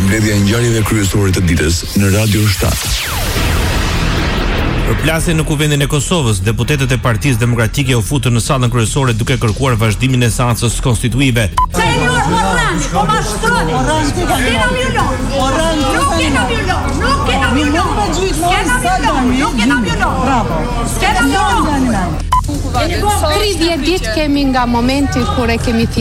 mbledhja e ngjarjeve kryesore të ditës në Radio 7. Përplasje në Kuvendin e Kosovës, deputetët e Partisë Demokratike u futën në sallën kryesore duke kërkuar vazhdimin e seancës konstituive. Tridhjetë ditë kemi nga momenti kur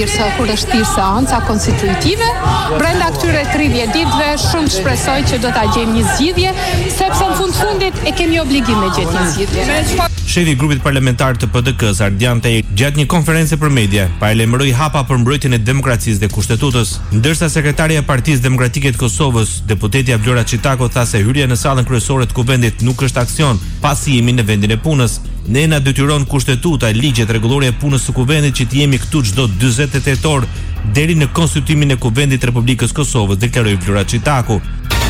është thirrë seanca konstitutive. Brenda këtyre 30 ditëve shumë shpresoj që do ta gjejmë një zgjidhje, sepse në fundit e kemi obligim me gjetë një zgjidhje. Shefi i grupit parlamentar të PDK-s, Ardian Tahi, gjatë një konferencë për media, paralajmëroi hapa për mbrojtjen e demokracisë dhe kushtetutës, ndërsa sekretarja e Partisë Demokratike të Kosovës, deputetja Vlora Çitako, tha se hyrja në sallën kryesore të kuvendit nuk është aksion, pasi jemi në vendin e punës. Ne na detyron kushtetuta, ligjet, rregulloria e punës së kuvendit që të jemi këtu çdo 40 tetor deri në konstituimin e kuvendit të Republikës Kosovës, deklaroi Vlora Çitako.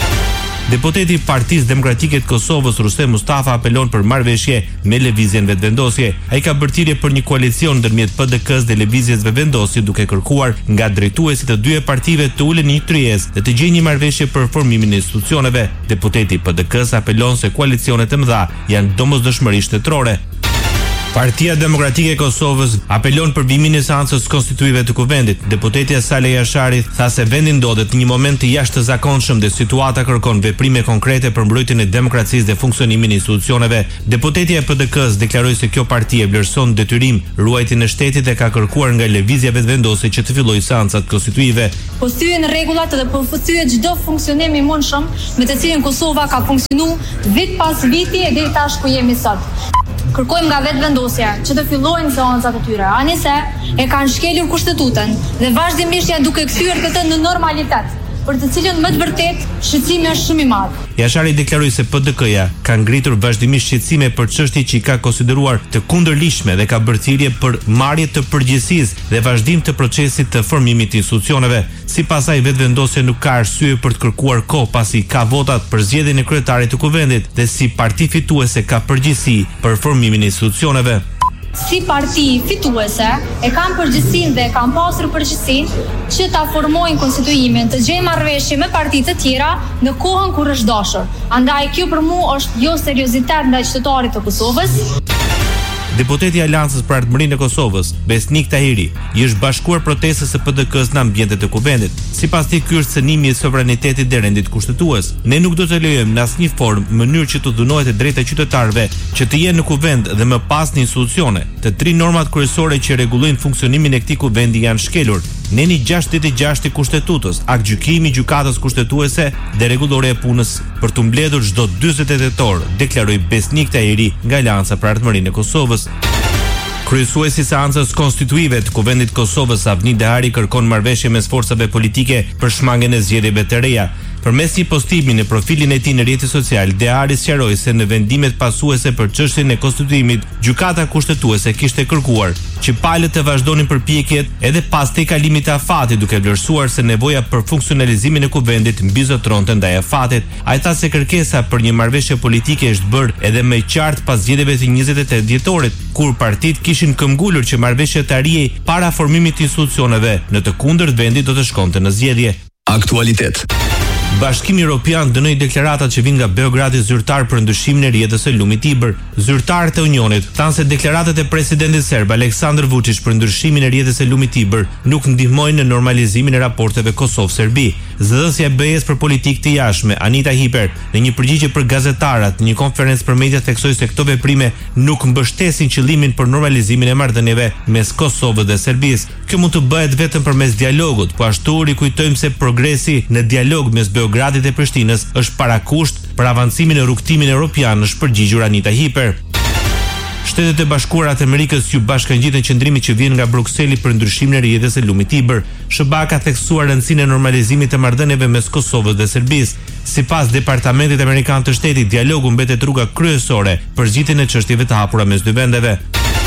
Deputeti i Partisë Demokratike të Kosovës, Rustem Mustafa, apelon për marrëveshje me lëvizjen vetvendosje. Ai ka bërtirje për një koalicion ndërmjet PDK-s dhe lëvizjes vetvendosje, duke kërkuar nga drejtuesit të dy partive të ulen një tryezë dhe të gjejnë një marrëveshje për formimin e institucioneve. Deputeti i PDK-s apelon se koalicionet e mëdha janë domosdoshmërisht shtetërore. Partia Demokratike e Kosovës apelon për vimin e seancës konstituive të kuvendit. Deputetja Saleh Jashari tha se vendi ndodhet në një moment të jashtëzakonshëm dhe situata kërkon veprime konkrete për mbrojtjen e demokracisë dhe funksionimin e institucioneve. Deputetja e PDK-s deklaroi se kjo parti e vlerëson detyrim ruajtjen e shtetit dhe ka kërkuar nga lëvizja vetvendosje që të fillojë seancat konstituive. Po thyen rregullat dhe po thyet çdo funksionim i mundshëm me të cilin Kosova ka funksionuar vit pas viti e deri tash ku jemi sot. Kërkojmë nga vetvendosja që të fillojnë seancat e tyre, anise e kanë shkelur kushtetutën dhe vazhdimisht janë duke kthyer këtë në normalitet, për të cilën më të vërtet shqetësimi është shumë i madh. Jashari deklaroi se PDK-ja ka ngritur vazhdimisht shqetësime për çështje që i ka konsideruar të kundërligjshme dhe ka bërë thirrje për marrje të përgjegjësisë dhe vazhdim të procesit të formimit të institucioneve. Sipas saj, vetvendosja nuk ka arsye për të kërkuar kohë pasi ka votat për zgjedhjen e kryetarit të kuvendit dhe si parti fituese ka përgjegjësi për formimin e institucioneve. Si parti fituese e kanë përgjegjësinë dhe kanë pasur përgjegjësinë që ta formojnë konstituimin, të gjejnë marrëveshje me parti të tjera në kohën kur është dashur. Andaj kjo për mua është jo seriozitet ndaj qytetarit të Kosovës. Deputeti i Aleancës për Ardhmërinë e Kosovës, Besnik Tahiri, i është bashkuar protestës së PDK-s në ambientet e kuvendit. Sipas tij, ky është cënimi i sovranitetit dhe rendit kushtetues. Ne nuk do të lejojmë në asnjë formë mënyrë që të dhunohet e drejta e qytetarëve që të jenë në kuvend dhe më pas në institucione. Të tri normat kryesore që rregullojnë funksionimin e këtij kuvendi janë shkelur. Neni 66 i Kushtetutës, akt gjykimi i gjykatës kushtetuese dhe rregulloria e punës për të mbledhur çdo 40 tetor, deklaroi Besnik Tahiri nga Aleanca për Ardhmërinë e Kosovës. Kryesuesi i seancës konstituive të Kuvendit të Kosovës, Avni Dehari, kërkon marrëveshje mes forcave politike për shmangjen e zgjedhjeve të reja. Përmes një postimi në profilin e tij në rrjetin social, Dehari sqaroi se në vendimet pasuese për çështjen e konstituimit, gjykata kushtetuese kishte kërkuar që palët të vazhdonin përpjekjet edhe pas tejkalimit të afatit, duke vlerësuar se nevoja për funksionalizimin e kuvendit mbizotronte ndaj afatit. Ai tha se kërkesa për një marrëveshje politike është bërë edhe më e qartë pas zgjedhjeve të 28 dhjetorit, kur partitë kishin këmbgulur që marrëveshja të arrijej para formimit të institucioneve, në të kundërt vendi do të shkonte në zgjedhje. Aktualitet. Bashkimi Evropian dënoi deklaratat që vijnë nga Beogradi zyrtar për ndryshimin e rrjetës së lumit Tiber. Zyrtarët e Unionit thanë se deklaratat e presidentit serb Aleksandar Vučić për ndryshimin e rrjetës së lumit Tiber nuk ndihmojnë në normalizimin e raporteve Kosovë-Serbi. Zëdhësja e BE-s për politikë të jashtme, Anita Hiper, në një përgjigje për gazetarat në një konferencë për media theksoi se këto veprime nuk mbështesin qëllimin për normalizimin e marrëdhënieve mes Kosovës dhe Serbisë. Kjo mund të bëhet vetëm përmes dialogut, po ashtu rikujtojmë se progresi në dialog mes Beogradit e Prishtinës është parakusht për avancimin e rrugtimin evropian, është përgjigjur Anita Hiper. Shtetet e Bashkuara të Amerikës ju bashkangjitën qëndrimit që vjen nga Brukseli për ndryshimin e rrjetës së lumit Tiber. SBA ka theksuar rëndësinë e normalizimit të marrëdhënieve mes Kosovës dhe Serbisë. Sipas Departamentit Amerikan të Shtetit, dialogu mbetet rruga kryesore për zgjidhjen e çështjeve të hapura mes dy vendeve.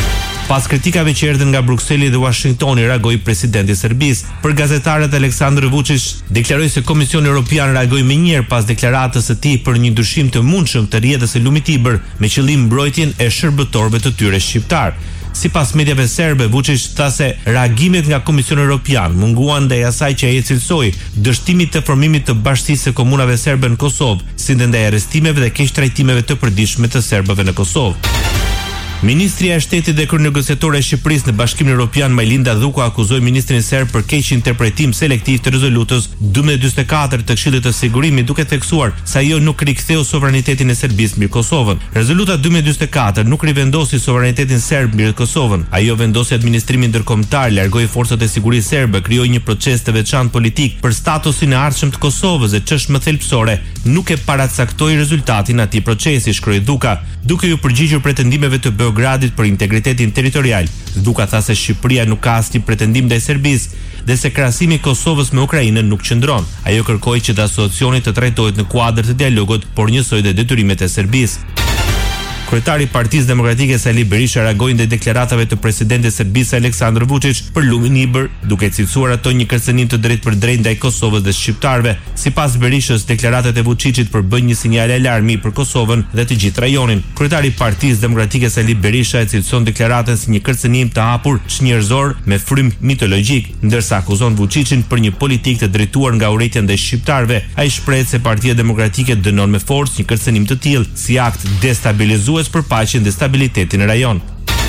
Pas kritikave që erdhën nga Brukseli dhe Washingtoni, reagoi presidenti i Serbisë. Për gazetarët, Aleksandar Vučić deklaroi se Komisioni Evropian reagoi menjëherë pas deklaratës së tij për një ndryshim të mundshëm të rrjetës së lumit Tiber me qëllim mbrojtjen e shërbëtorëve të tyre shqiptar. Sipas mediave serbe, Vučić tha se reagimet nga Komisioni Evropian munguan ndaj asaj që ai cilësoi dështimit të formimit të Bashkisë së Komunave Serbe në Kosovë, si ndaj arrestimeve dhe keq trajtimeve të përditshme të serbëve në Kosovë. Ministria e Shtetit dhe kryenegociatore e Shqipërisë në Bashkimin Evropian Majlinda Dhuka akuzoi ministrin serb për keq interpretim selektiv të rezolutës 1244 të Këshillit të Sigurimit, duke theksuar se ajo nuk riktheu sovranitetin e Serbisë mbi Kosovën. Rezoluta 1244 nuk rivendosi sovranitetin serb mbi Kosovën. Ajo vendosi administrimin ndërkombëtar, largoi forcat e sigurisë serbe, krijoi një proces të veçantë politik për statusin e ardhshëm të Kosovës dhe çështje thelbësore nuk e paracaktoi rezultatin atij procesi, shkroi Dhuka, duke u përgjigjur pretendimeve të Beogradit për integritetin territorial. Dhuka tha se Shqipëria nuk ka asnjë pretendim ndaj Serbisë dhe se krahasimi i Kosovës me Ukrainën nuk qëndron. Ajo kërkoi që asociacioni të trajtohet në kuadër të dialogut, por njësoj dhe detyrimet e Serbisë. Kryetari i Partisë Demokratike Sali Berisha reagoi ndaj deklaratave të presidentit Serbisë Aleksandar Vučić për lumin e Ibër, duke cilësuar ato një kërcënim të drejtpërdrejtë ndaj Kosovës dhe shqiptarëve. Sipas Berishës, deklaratat e Vučićit përbëjnë një sinjal alarmi për Kosovën dhe të gjithë rajonin. Kryetari i Partisë Demokratike Sali Berisha e cilëson deklaratën si një kërcënim të hapur çnjerëzor me frym mitologjik, ndërsa akuzon Vučićin për një politikë të drejtuar nga urrëtia ndaj shqiptarëve. Ai shpreh se Partia Demokratike dënon me forcë një kërcënim të tillë si akt destabilizues për paqen dhe stabilitetin në rajon.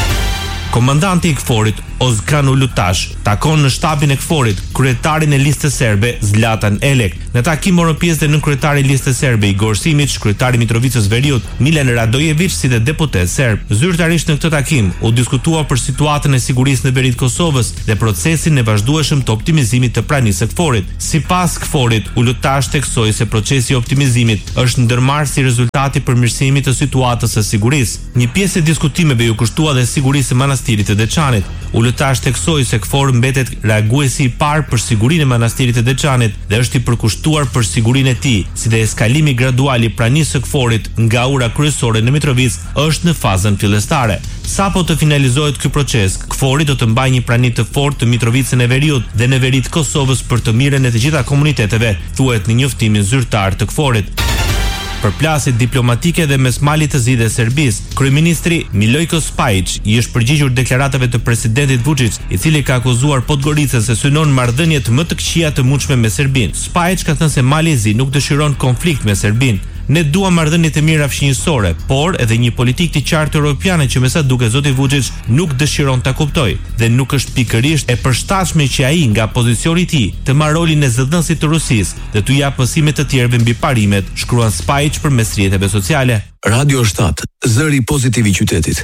Komandanti i KFOR-it Ozkan Ulutash takon në shtabin e KFOR-it kryetarin e listës serbe Zlatan Elek. Në takim morën pjesë dhe nënkryetari i listës serbe Igor Simić, kryetari i Mitrovicës Veriut Milan Radojević si dhe deputet serb. Zyrtarisht në këtë takim u diskutua për situatën e sigurisë në veri të Kosovës dhe procesin e vazhdueshëm të optimizimit të pranisë së KFOR-it. Sipas KFOR-it, Ulutash theksoi se procesi i optimizimit është ndërmarrë si rezultati i përmirësimit të situatës së sigurisë. Një pjesë e diskutimeve u kushtua dhe sigurisë së manastirit të Deçanit. Ulutash theksoi se KFOR mbetet reaguesi i parë për sigurinë e manastirit të Deçanit dhe është i përkushtuar për sigurinë e tij, si dhe eskalimi gradual i pranisë së KFOR-it nga ura kryesore në Mitrovicë është në fazën fillestare. Sapo të finalizohet ky proces, KFOR-i do të mbajë një prani të fortë të Mitrovicën e Veriut dhe në veri të Kosovës për të mirën e të gjitha komuniteteve, thuhet në njoftimin zyrtar të KFOR-it. Për plasjet diplomatike dhe mes malit të zi dhe Serbisë, kryeministri Milojko Spajić i është përgjigjur deklaratave të presidentit Vučić, i cili ka akuzuar Podgoricën se synon marrëdhëniet më të këqija të mundshme me Serbinë. Spajić ka thënë se mali i zi nuk dëshiron konflikt me Serbinë. Ne duam marrëdhënie të mira fshinjësore, por edhe një politikë të qartë europiane që me sa duket zoti Vučić nuk dëshiron ta kuptojë dhe nuk është pikërisht e përshtatshme që ai nga pozicioni i tij të marrë rolin e zëdhënësit të Rusisë dhe t'u jap mësime të tjerëve mbi parimet, shkruan Spajić përmes rrjeteve sociale. Radio 7, zëri pozitiv i qytetit.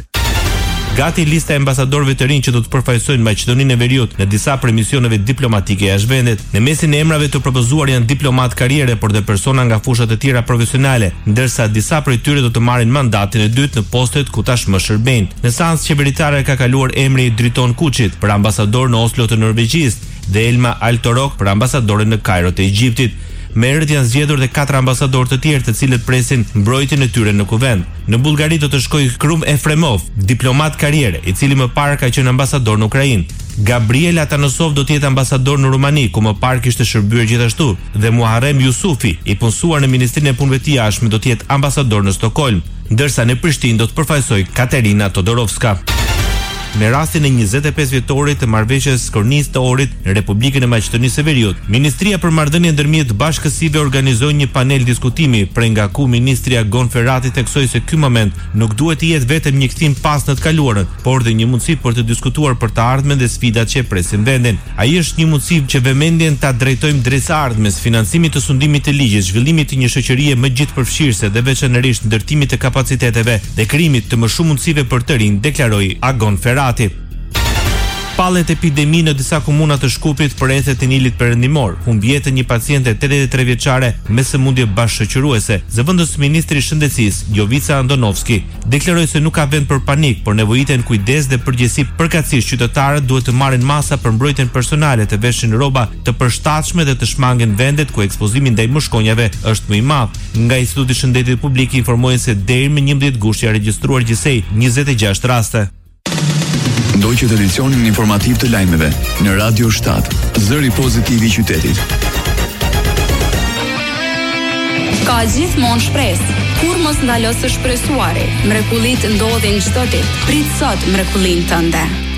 Gati lista e ambasadorëve të rinj që do të përfaqësojnë Maqedoninë e Veriut në disa prej misioneve diplomatike jashtë vendit. Në mesin e emrave të propozuar janë diplomat karriere, por dhe persona nga fusha të tjera profesionale, ndërsa disa prej tyre do të marrin mandatin e dytë në postet ku tashmë shërbejnë. Në seancë qeveritare ka kaluar emri i Driton Kuçit për ambasador në Oslo të Norvegjisë dhe Elma Altorok për ambasadore në Kairo të Egjiptit. Me erët janë zgjedhur dhe 4 ambasadorë të tjerë të cilët presin mbrojtjen e tyre në kuvend. Në Bullgari do të shkojë Krum Efremov, diplomat karriere, i cili më parë ka qenë ambasador në Ukrainë. Gabriel Atanosov do të jetë ambasador në Rumani, ku më parë kishte shërbyer gjithashtu, dhe Muharrem Yusufi, i punësuar në Ministrinë e Punëve të Jashtme, do të jetë ambasador në Stockholm, ndërsa në Prishtinë do të përfaqësojë Katerina Todorovska. Në rastin e 25 vjetorit të marrëveshjes kornisë të orit në Republikën e Maqedonisë së Veriut, Ministria për marrëdhënie ndërmjet bashkësive organizoi një panel diskutimi, prej nga ku ministri Agon Ferrati theksoi se ky moment nuk duhet të jetë vetëm një kthim pas në të kaluarën, por dhe një mundësi për të diskutuar për të ardhmen dhe sfidat që presin vendin. Ai është një mundësi që vëmendjen ta drejtojmë drejt së ardhmes, financimit të sundimit të ligjit, zhvillimit të një shoqërie më gjithëpërfshirëse dhe veçanërisht ndërtimit të kapaciteteve dhe krijimit të më shumë mundësive për të rinj, deklaroi Agon Ferrati. Pallet epidemi në disa komuna të Shkupit për rrethet e Nilit Perëndimor, humbi jetën një paciente 83 vjeçare me sëmundje bashkëshoqëruese. Zëvendës ministri i shëndetësisë, Jovica Andonovski, deklaroi se nuk ka vend për panik, por nevojiten kujdes dhe përgjegjësi përkatësisht qytetarët duhet të marrin masa për mbrojtjen personale, të veshin rroba të përshtatshme dhe të shmangen vendet ku ekspozimi ndaj mushkonjave është më i madh. Nga Instituti i Shëndetit Publik informojnë se deri më 11 gusht janë regjistruar gjithsej 26 raste. Ndoqët edicionin informativ të lajmeve në Radio 7, zëri pozitiv i qytetit. Ka gjithmonë shpresë. Kur mos ndalo së shpresuari, mrekullit ndodhin çdo ditë. Prit sot mrekullinë tënde.